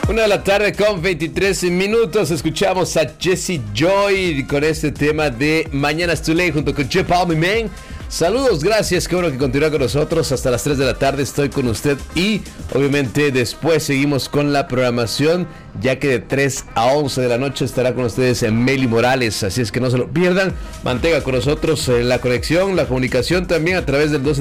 Una de la tarde con 23 minutos. Escuchamos a Jesse Joy con este tema de Mañana's Too Late junto con J Balvin, man. Saludos, gracias, qué bueno que continúa con nosotros hasta las 3 de la tarde, estoy con usted y obviamente después seguimos con la programación, ya que de 3 a 11 de la noche estará con ustedes Meli Morales, así es que no se lo pierdan, mantenga con nosotros la conexión, la comunicación también a través del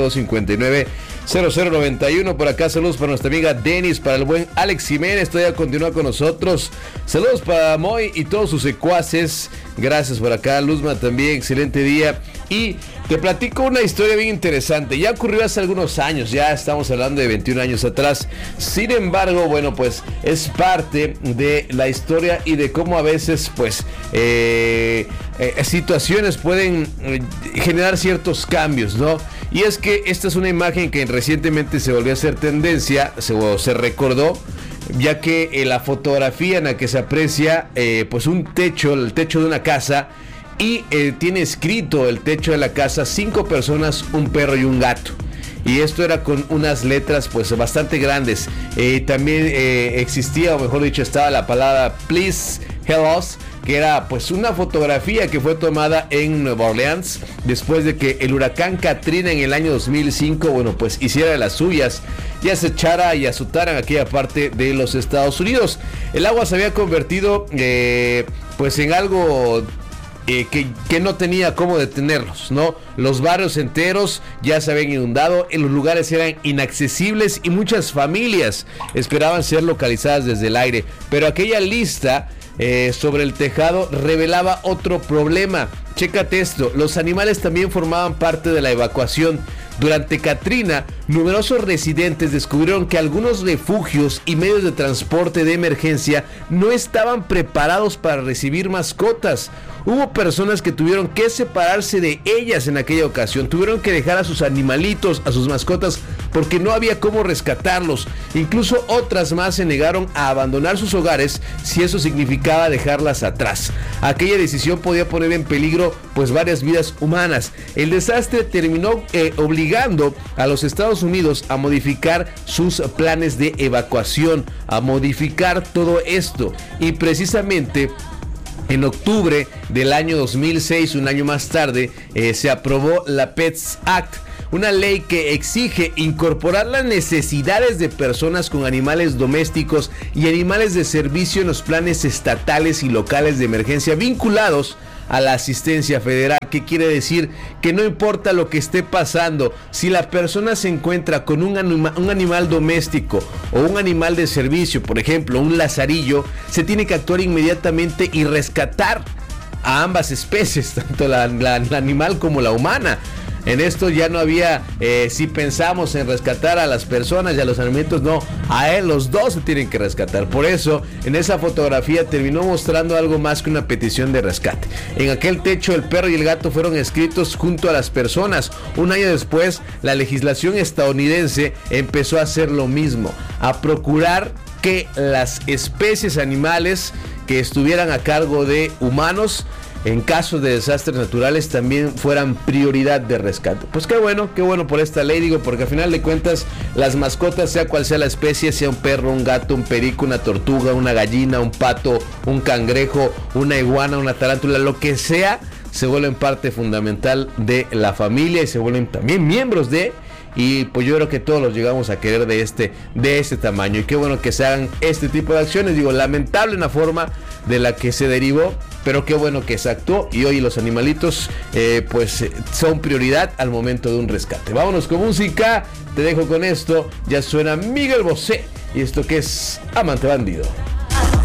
271-259-0091, por acá saludos para nuestra amiga Denis, para el buen Alex Jiménez, todavía continúa con nosotros, saludos para Moy y todos sus secuaces, gracias por acá, Luzma también, excelente día. Y te platico una historia bien interesante. Ya ocurrió hace algunos años, ya estamos hablando de 21 años atrás. Sin embargo, bueno, pues es parte de la historia y de cómo a veces, pues, situaciones pueden generar ciertos cambios, ¿no? Y es que esta es una imagen que recientemente se volvió a hacer tendencia, se recordó, ya que la fotografía en la que se aprecia, pues, el techo de una casa. Y tiene escrito el techo de la casa 5 personas, un perro y un gato. Y esto era con unas letras pues bastante grandes. También existía, o mejor dicho, estaba la palabra Please Help Us, que era pues una fotografía que fue tomada en Nueva Orleans después de que el huracán Katrina en el año 2005, bueno, pues hiciera de las suyas y acechara y azotara en aquella parte de los Estados Unidos. El agua se había convertido pues en algo que no tenía cómo detenerlos, ¿no? Los barrios enteros ya se habían inundado, los lugares eran inaccesibles y muchas familias esperaban ser localizadas desde el aire. Pero aquella lista sobre el tejado revelaba otro problema. Chécate esto, los animales también formaban parte de la evacuación. Durante Katrina, numerosos residentes descubrieron que algunos refugios y medios de transporte de emergencia no estaban preparados para recibir mascotas. Hubo personas que tuvieron que separarse de ellas en aquella ocasión, tuvieron que dejar a sus animalitos, a sus mascotas, porque no había cómo rescatarlos. Incluso otras más se negaron a abandonar sus hogares si eso significaba dejarlas atrás. Aquella decisión podía poner en peligro pues varias vidas humanas. El desastre terminó obligando a los Estados Unidos a modificar sus planes de evacuación, a modificar todo esto, y precisamente en octubre del año 2006, un año más tarde, se aprobó la Pets Act, una ley que exige incorporar las necesidades de personas con animales domésticos y animales de servicio en los planes estatales y locales de emergencia vinculados a la asistencia federal. ¿Qué quiere decir? Que no importa lo que esté pasando, si la persona se encuentra con un animal doméstico o un animal de servicio, por ejemplo un lazarillo, se tiene que actuar inmediatamente y rescatar a ambas especies, tanto la animal como la humana. En esto ya no había, si pensamos en rescatar a las personas y a los alimentos, no, los dos se tienen que rescatar. Por eso, en esa fotografía terminó mostrando algo más que una petición de rescate. En aquel techo, el perro y el gato fueron escritos junto a las personas. Un año después, la legislación estadounidense empezó a hacer lo mismo, a procurar que las especies animales que estuvieran a cargo de humanos en casos de desastres naturales también fueran prioridad de rescate. Pues qué bueno por esta ley, digo, porque al final de cuentas las mascotas, sea cual sea la especie, sea un perro, un gato, un perico, una tortuga, una gallina, un pato, un cangrejo, una iguana, una tarántula, lo que sea, se vuelven parte fundamental de la familia y se vuelven también miembros de... Y pues yo creo que todos los llegamos a querer de este tamaño. Y qué bueno que se hagan este tipo de acciones. Digo, lamentable en la forma de la que se derivó, pero qué bueno que se actuó. Y hoy los animalitos pues son prioridad al momento de un rescate. Vámonos con música. Te dejo con esto. Ya suena Miguel Bosé. Y esto que es Amante Bandido.